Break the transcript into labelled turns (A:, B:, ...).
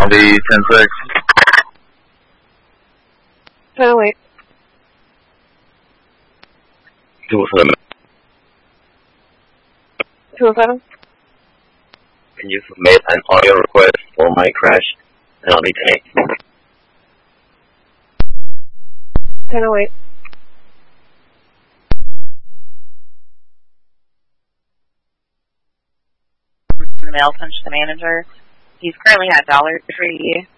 A: I'll be 10-6.
B: 10-08.
A: 207.
B: 207.
A: Can you submit an audio request for my crash? And I'll be 10-8.
B: 10-08.
C: Mail punch the manager. He's currently at Dollar Tree.